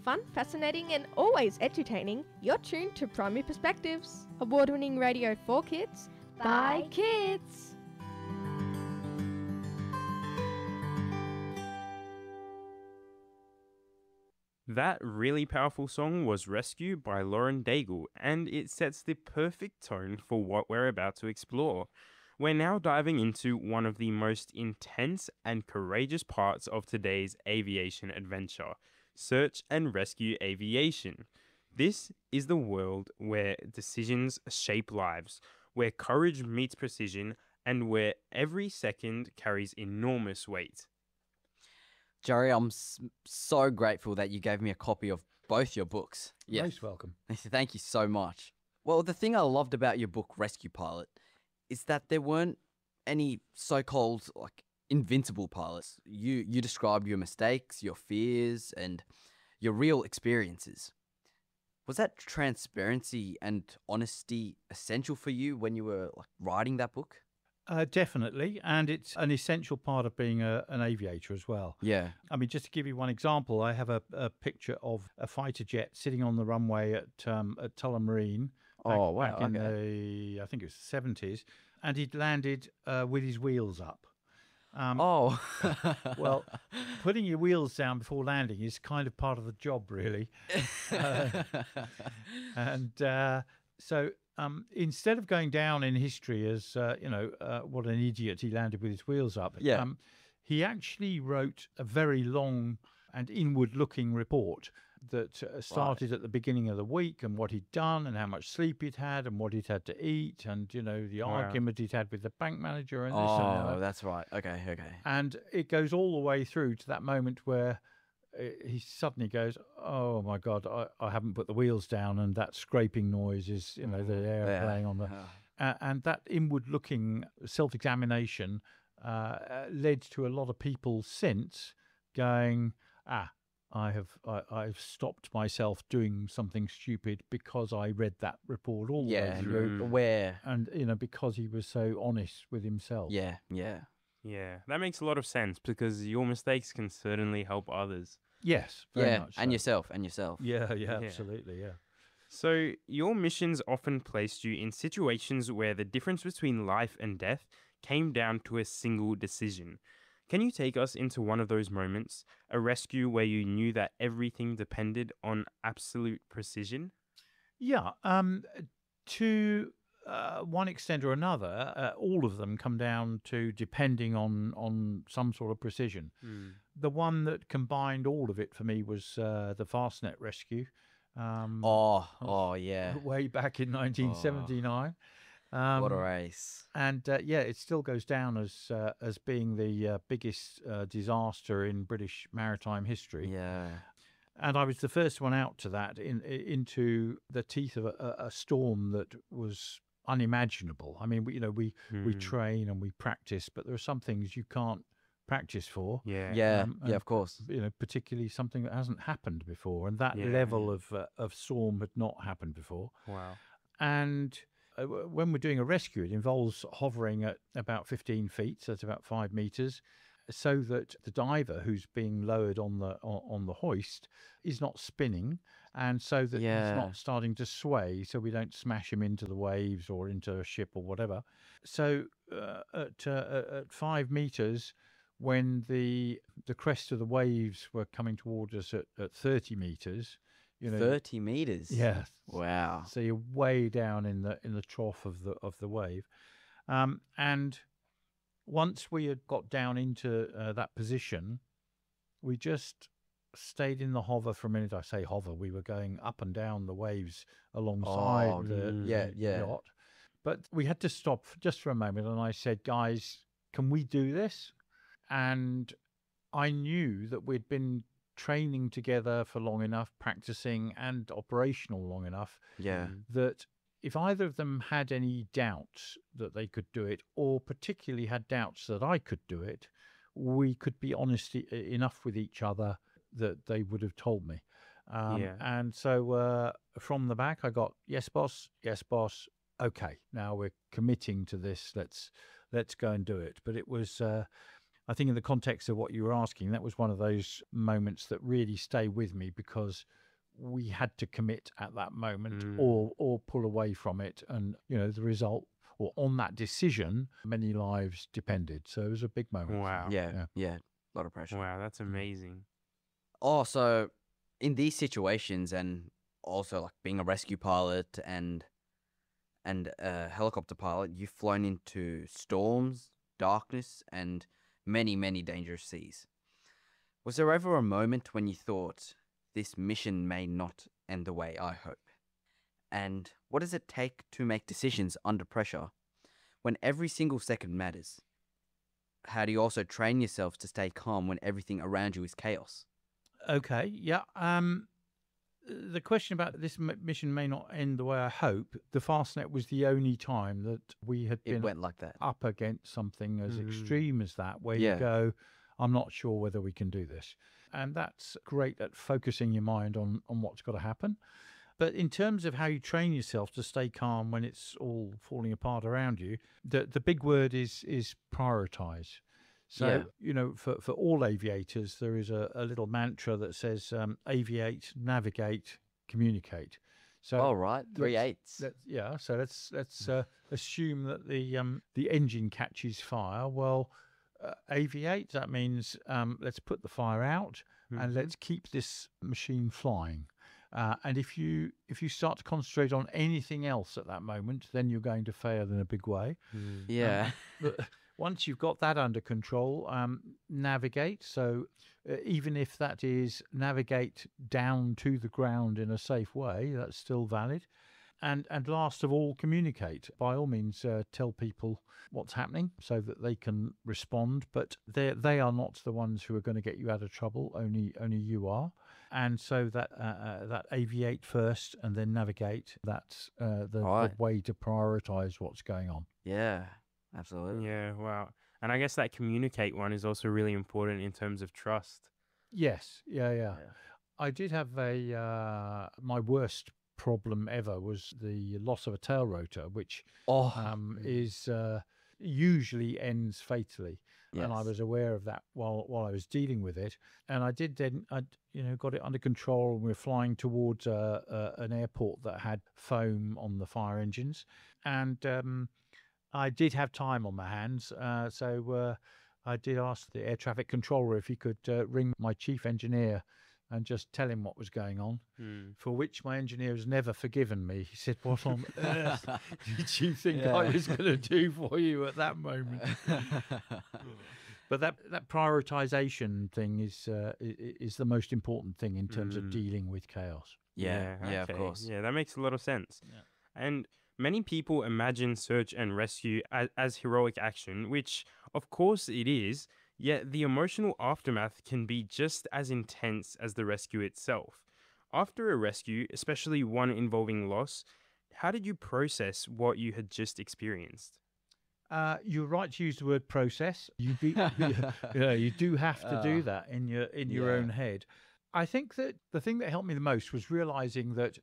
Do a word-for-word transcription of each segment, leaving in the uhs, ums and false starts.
fun, fascinating, and always entertaining, you're tuned to Primary Perspectives, award-winning radio for kids by kids. That really powerful song was Rescue by Lauren Daigle, and it sets the perfect tone for what we're about to explore. We're now diving into one of the most intense and courageous parts of today's aviation adventure, search and rescue aviation. This is the world where decisions shape lives, where courage meets precision, and where every second carries enormous weight. Jerry, I'm so grateful that you gave me a copy of both your books. Yeah. Most welcome. Thank you so much. Well, the thing I loved about your book, Rescue Pilot, is that there weren't any so-called like invincible pilots. You you described your mistakes, your fears, and your real experiences. Was that transparency and honesty essential for you when you were like writing that book? Uh, definitely, and it's an essential part of being a, an aviator as well. Yeah. I mean, just to give you one example, I have a, a picture of a fighter jet sitting on the runway at um, at Tullamarine. Back, oh, wow. Back in okay. the, I think it was the seventies, and he'd landed uh, with his wheels up. Um, oh. Well, putting your wheels down before landing is kind of part of the job, really. uh, and uh, so... Um, instead of going down in history as, uh, you know, uh, what an idiot he landed with his wheels up, yeah. um, he actually wrote a very long and inward-looking report that uh, started right. at the beginning of the week and what he'd done and how much sleep he'd had and what he'd had to eat and, you know, the wow. argument he'd had with the bank manager and this oh, and that. Oh, that's right. Okay, okay. And it goes all the way through to that moment where he suddenly goes, oh my God, I, I haven't put the wheels down, and that scraping noise is, you know, the airplane yeah. on the... Uh, and that inward-looking self-examination uh, led to a lot of people since going, ah, I have I, I've stopped myself doing something stupid because I read that report all the yeah, way through. You're aware. And, you know, because he was so honest with himself. Yeah, yeah. Yeah, that makes a lot of sense because your mistakes can certainly help others. Yes, very yeah, much so. and yourself, and yourself. Yeah, yeah, Yeah. absolutely, yeah. So, your missions often placed you in situations where the difference between life and death came down to a single decision. Can you take us into one of those moments, a rescue where you knew that everything depended on absolute precision? Yeah, um, to uh, one extent or another, uh, all of them come down to depending on, on some sort of precision. Mm. The one that combined all of it for me was uh, the Fastnet rescue. Um, oh, oh yeah. Way back in nineteen seventy-nine. Oh, um, what a race. And uh, yeah, it still goes down as uh, as being the uh, biggest uh, disaster in British maritime history. Yeah. And I was the first one out to that, in, into the teeth of a, a storm that was unimaginable. I mean, we, you know, we, mm. we train and we practice, but there are some things you can't practice for. Yeah, yeah, um, yeah, of course. You know, particularly something that hasn't happened before, and that yeah. level of uh, of storm had not happened before. Wow. And uh, when we're doing a rescue, it involves hovering at about fifteen feet, so it's about five meters, so that the diver who's being lowered on the on, on the hoist is not spinning, and so that yeah. he's not starting to sway, so we don't smash him into the waves or into a ship or whatever. So uh, at uh, at five meters, when the the crest of the waves were coming towards us at, at thirty meters, you know, thirty meters. yeah, wow. So you're way down in the in the trough of the of the wave, um, and once we had got down into uh, that position, we just stayed in the hover for a minute. I say hover, we were going up and down the waves alongside oh, the, yeah, the yeah. yacht, but we had to stop just for a moment, and I said, guys, can we do this? And I knew that we'd been training together for long enough, practicing and operational long enough, yeah. that if either of them had any doubts that they could do it, or particularly had doubts that I could do it, we could be honest e- enough with each other that they would have told me. Um, Yeah. And so uh, from the back, I got, yes, boss, yes, boss. Okay, now we're committing to this. Let's let's go and do it. But it was... Uh, I think in the context of what you were asking, that was one of those moments that really stay with me because we had to commit at that moment Mm. or or pull away from it. And, you know, the result or on that decision, many lives depended. So it was a big moment. for me. Wow. Yeah, Yeah. yeah, a lot of pressure. Wow, that's amazing. Oh, so in these situations, and also like being a rescue pilot and and a helicopter pilot, you've flown into storms, darkness, and many, many dangerous seas. Was there ever a moment when you thought this mission may not end the way I hope? And what does it take to make decisions under pressure when every single second matters? How do you also train yourself to stay calm when everything around you is chaos? Okay, yeah. Um, the question about this m- mission may not end the way I hope. The Fastnet was the only time that we had It been went like that. up against something as Mhm. extreme as that, where Yeah. you go, I'm not sure whether we can do this. And that's great at focusing your mind on, on what's got to happen. But in terms of how you train yourself to stay calm when it's all falling apart around you, the, the big word is is prioritize. So, Yeah. you know, for, for all aviators, there is a, a little mantra that says um, aviate, navigate, communicate. So All right, three let's- eights. Let's, yeah, so let's let's uh, assume that the um, the engine catches fire. Well, uh, aviate, that means um, let's put the fire out and Mhm. let's keep this machine flying. Uh, and if you if you start to concentrate on anything else at that moment, then you're going to fail in a big way. Mm. Yeah. But once you've got that under control, um, navigate. So uh, even if that is navigate down to the ground in a safe way, that's still valid. And and last of all, communicate. By all means, uh, tell people what's happening so that they can respond. But they they are not the ones who are going to get you out of trouble. Only only you are. And so that uh, uh, that aviate first and then navigate. That's uh, the, the Right. way to prioritize what's going on. Yeah, absolutely. Yeah, wow. And I guess that communicate one is also really important in terms of trust. Yes. Yeah. Yeah. Yeah. I did have a uh, my worst problem ever was the loss of a tail rotor, which Oh, um, is uh, usually ends fatally. And I yes. was aware of that while while I was dealing with it. And I did then, I you know got it under control. And we were flying towards uh, uh, an airport that had foam on the fire engines, and um, I did have time on my hands, uh, so uh, I did ask the air traffic controller if he could uh, ring my chief engineer and just tell him what was going on. Mm. For which my engineer has never forgiven me. He said, "What on earth did you think I Yeah. was going to do for you at that moment?" But that that prioritization thing is uh, i- i- is the most important thing in terms of Mm. dealing with chaos. yeah, yeah, of okay. course. Yeah, that makes a lot of sense. Yeah. And many people imagine search and rescue as, as heroic action, which of course it is, yet the emotional aftermath can be just as intense as the rescue itself. After a rescue, especially one involving loss, how did you process what you had just experienced? Uh, you're right to use the word process. You be, yeah, you do have to do Uh, that in your in your yeah. own head. I think that the thing that helped me the most was realizing that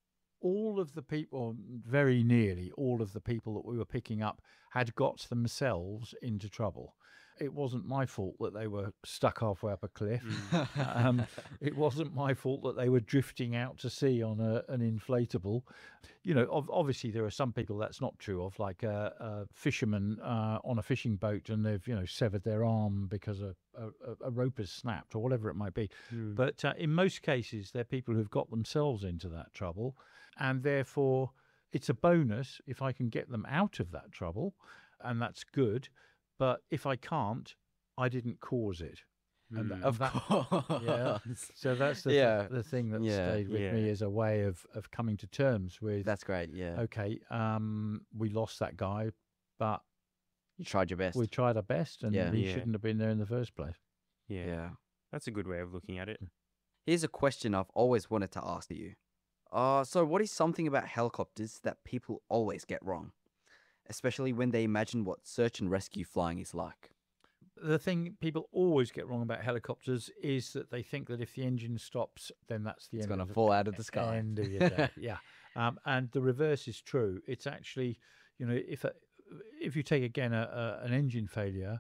all of the people, very nearly all of the people that we were picking up, had got themselves into trouble. It wasn't my fault that they were stuck halfway up a cliff. Um, it wasn't my fault that they were drifting out to sea on a, an inflatable. You know, ov- obviously there are some people that's not true of, like a, a fisherman uh, on a fishing boat and they've, you know, severed their arm because a, a, a rope has snapped or whatever it might be. Mm. But uh, in most cases, they're people who've got themselves into that trouble. And therefore, it's a bonus if I can get them out of that trouble. And that's good. But if I can't, I didn't cause it. And Mm. Of that- course. yeah. So that's the, th- Yeah. the thing that Yeah. stayed with me Yeah. as a way of, of coming to terms with, That's great. Yeah. okay, um, we lost that guy, but You tried your best. we tried our best and Yeah. he Yeah. shouldn't have been there in the first place. Yeah, yeah. that's a good way of looking at it. Here's a question I've always wanted to ask you. Uh, so what is something about helicopters that people always get wrong? Especially when they imagine what search and rescue flying is like. The thing people always get wrong about helicopters is that they think that if the engine stops, then that's the It's end going to of the fall out of the sky. End of your day. Yeah. Um, and the reverse is true. It's actually, you know, if a, if you take again a, a, an engine failure,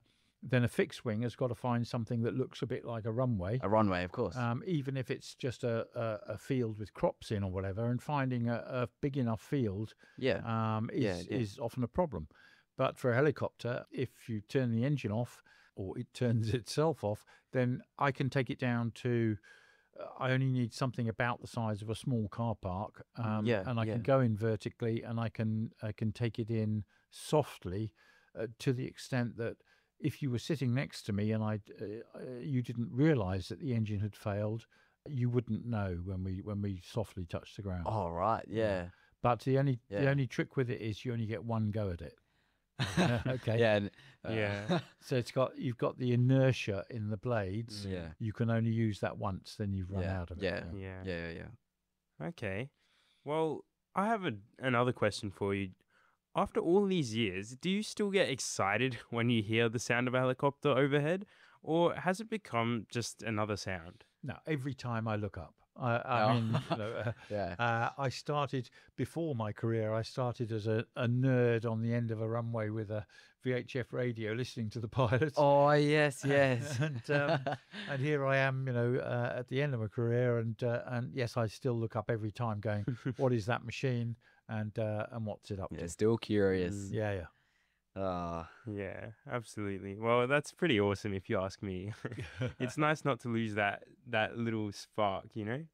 then a fixed wing has got to find something that looks a bit like a runway, A runway, of course. um, even if it's just a, a, a field with crops in or whatever. And finding a, a big enough field yeah. um, is, Yeah, yeah. is often a problem. But for a helicopter, if you turn the engine off or it turns itself off, then I can take it down to, uh, I only need something about the size of a small car park, um, Yeah, and I yeah. can go in vertically, and I can I can take it in softly, uh, to the extent that if you were sitting next to me and I uh, you didn't realise that the engine had failed, you wouldn't know when we when we softly touched the ground. Oh, right. Yeah. But the only the Yeah. only trick with it is you only get one go at it. Okay. Yeah. And, uh, Yeah. So it's got you've got the inertia in the blades. yeah. You can only use that once, then you've run Yeah, out of it. yeah. Yeah. Yeah. Yeah. Yeah. Okay. Well, I have a, another question for you. After all these years, do you still get excited when you hear the sound of a helicopter overhead, or has it become just another sound? Now, every time I look up, I, I Oh. mean, you know, uh, Yeah. uh, I started before my career. I started as a, a nerd on the end of a runway with a V H F radio, listening to the pilots. Oh, yes. Yes. and um, and here I am, you know, uh, at the end of my career, and uh, and yes, I still look up every time, going, "What is that machine?" and uh, and what's it up yeah. to? Still curious. Mm. Yeah, yeah. Ah. Yeah, absolutely. Well, that's pretty awesome if you ask me. It's nice not to lose that that little spark, you know?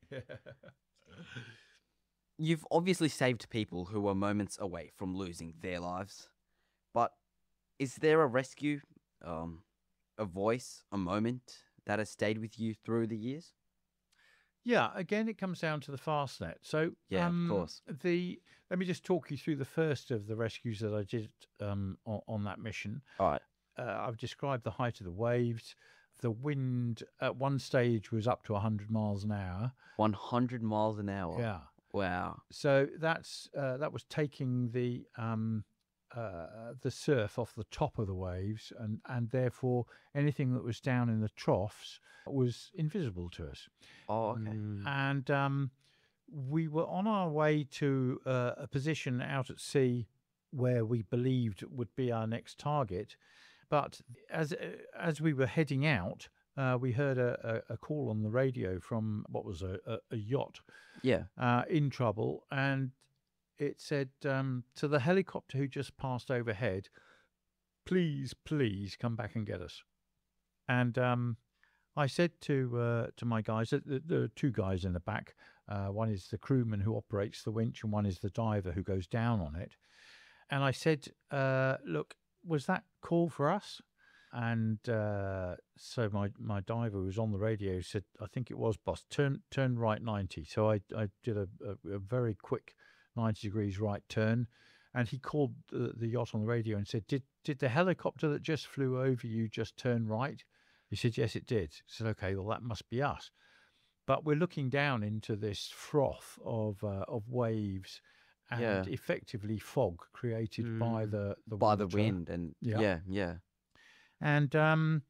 You've obviously saved people who were moments away from losing their lives, but is there a rescue, um, a voice, a moment that has stayed with you through the years? Yeah, again, it comes down to the Fastnet. So, Yeah, of um, course. The let me just talk you through the first of the rescues that I did um, on, on that mission. All right. Uh, I've described the height of the waves. The wind at one stage was up to one hundred miles an hour. one hundred miles an hour. Yeah. Wow. So that's uh, that was taking the um, uh, the surf off the top of the waves, and and therefore anything that was down in the troughs was invisible to us. Oh, okay. Mm. And um, we were on our way to uh, a position out at sea where we believed would be our next target. But as uh, as we were heading out, uh, we heard a, a, a call on the radio from what was a, a, a yacht Yeah. uh, in trouble, and it said um, to the helicopter who just passed overhead, "Please, please come back and get us." And um, I said to uh, to my guys, that the, the two guys in the back, uh, one is the crewman who operates the winch, and one is the diver who goes down on it. And I said, uh, "Look, was that call for us?" And uh, so my, my diver who was on the radio said, "I think it was, boss. Turn turn right ninety." So I I did a, a, a very quick ninety degrees right turn, and he called the, the yacht on the radio and said, "Did did the helicopter that just flew over you just turn right?" He said, "Yes, it did." I said, "Okay, well that must be us." But we're looking down into this froth of uh, of waves and Yeah. effectively fog created by Mm. the the By the water. wind and Yeah. yeah, yeah. And um,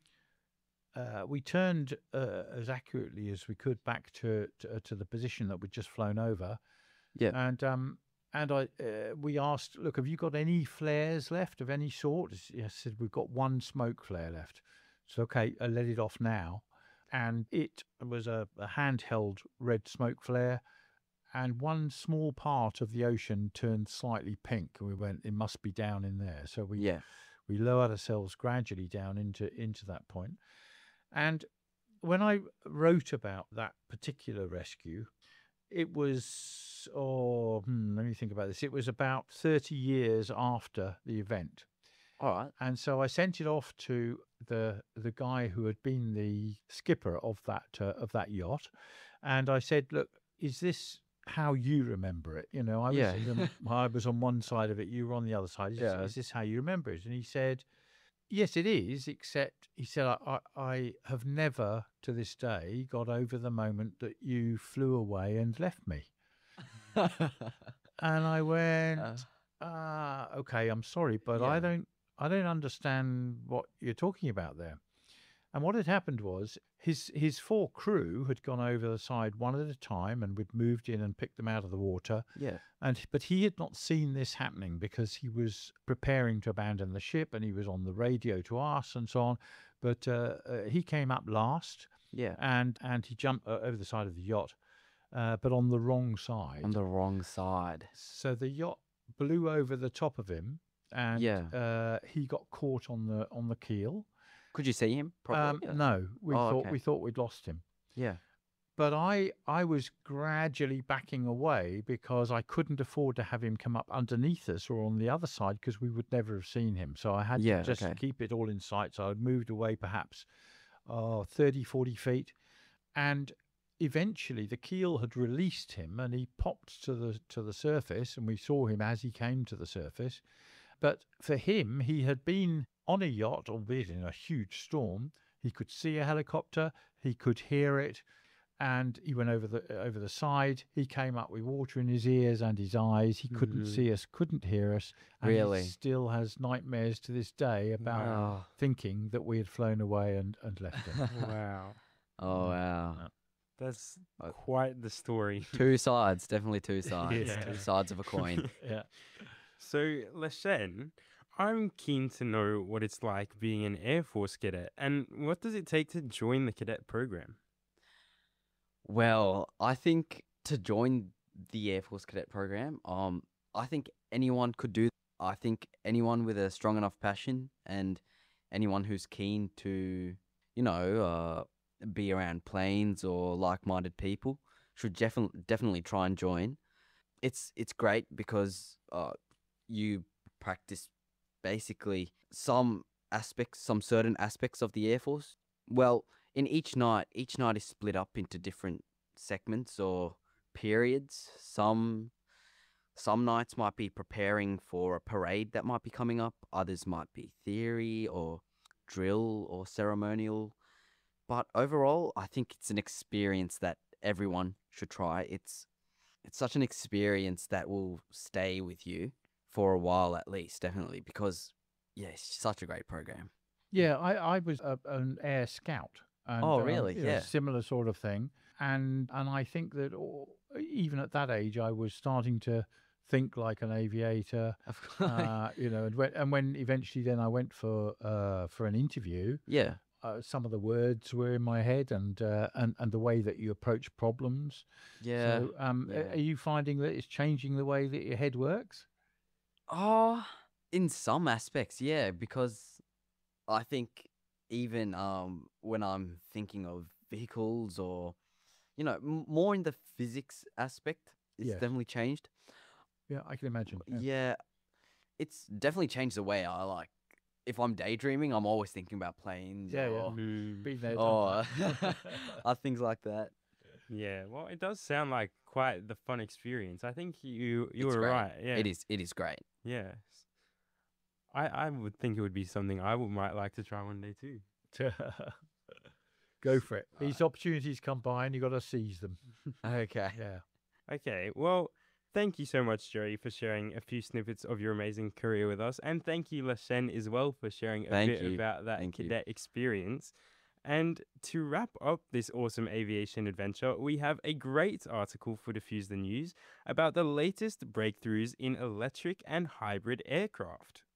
uh, we turned uh, as accurately as we could back to to, uh, to the position that we'd just flown over. Yeah. And um, and I uh, we asked, "Look, have you got any flares left of any sort?" He said, "We've got one smoke flare left." So okay, I let it off now, and it was a, a handheld red smoke flare. And one small part of the ocean turned slightly pink, and we went, "It must be down in there." So we Yeah. we lowered ourselves gradually down into into that point. And when I wrote about that particular rescue, it was, oh, hmm, let me think about this. It was about thirty years after the event. All right. And so I sent it off to the the guy who had been the skipper of that uh, of that yacht, and I said, "Look, is this how you remember it? You know, I was Yeah. in- I was on one side of it, you were on the other side. Is, Yeah. is this how you remember it?" And he said, "Yes, it is. Except," he said, I, I I have never to this day got over the moment that you flew away and left me." And I went, Uh, "Ah, okay, I'm sorry, but I Yeah. don't I don't understand what you're talking about there." And what had happened was his his four crew had gone over the side one at a time, and we'd moved in and picked them out of the water. Yeah. And but he had not seen this happening because he was preparing to abandon the ship, and he was on the radio to us and so on. But uh, uh, he came up last, Yeah. and and he jumped uh, over the side of the yacht, uh, but on the wrong side. On the wrong side. So the yacht blew over the top of him, and Yeah. uh, he got caught on the on the keel. Could you see him Um, properly? no, we Oh, thought okay. we thought we'd lost him. Yeah. But I I was gradually backing away because I couldn't afford to have him come up underneath us or on the other side because we would never have seen him. So I had Yeah, to just okay. keep it all in sight. So I'd moved away perhaps oh, thirty, forty feet. And eventually the keel had released him and he popped to the to the surface, and we saw him as he came to the surface. But for him, he had been on a yacht, albeit in a huge storm. He could see a helicopter, he could hear it, and he went over the over the side. He came up with water in his ears and his eyes. He couldn't Mhm. see us, couldn't hear us. And Really? he still has nightmares to this day about Wow. thinking that we had flown away and, and left him. Wow. Oh, wow. That's Uh, quite the story. Two sides, definitely two sides. Yeah. Two sides of a coin. Yeah. So, Leshen, I'm keen to know what it's like being an Air Force cadet, and what does it take to join the cadet program? Well, I think to join the Air Force Cadet program, um, I think anyone could do. I think anyone with a strong enough passion and anyone who's keen to, you know, uh, be around planes or like-minded people should definitely definitely try and join. It's it's great because uh, you practice basically some aspects, some certain aspects of the Air Force. Well, in each night, each night is split up into different segments or periods. Some some nights might be preparing for a parade that might be coming up. Others might be theory or drill or ceremonial. But overall, I think it's an experience that everyone should try. It's it's such an experience that will stay with you for a while at least, definitely, because yeah, it's such a great program. Yeah, I, I was a, an air scout. And, Oh, um, really? you know, Yeah. similar sort of thing. And and I think that all, even at that age, I was starting to think like an aviator. Of course. Uh, you know, and when, and when eventually then I went for uh, for an interview, yeah. uh, some of the words were in my head, and uh, and and the way that you approach problems. Yeah. So, um, a- yeah. are you finding that it's changing the way that your head works? Oh, in some aspects, yeah, because I think even um when I'm thinking of vehicles or you know m- more in the physics aspect, it's Yes. definitely changed. Yeah, I can imagine. Yeah. Yeah, it's definitely changed the way I like. If I'm daydreaming, I'm always thinking about planes. Yeah, yeah. or, Mm, Been there, done or that. or things like that. yeah, well, it does sound like quite the fun experience. I think you you It's were great. right. Yeah, It is. It is great. Yes, I I would think it would be something I would might like to try one day too. Go for it. These opportunities come by, and you got to seize them. Okay. Yeah. Okay, well, thank you so much, Joey, for sharing a few snippets of your amazing career with us. And thank you, Leshen, as well, for sharing a Thank bit you. about that Thank you. cadet experience. And to wrap up this awesome aviation adventure, we have a great article for Diffuse the News about the latest breakthroughs in electric and hybrid aircraft.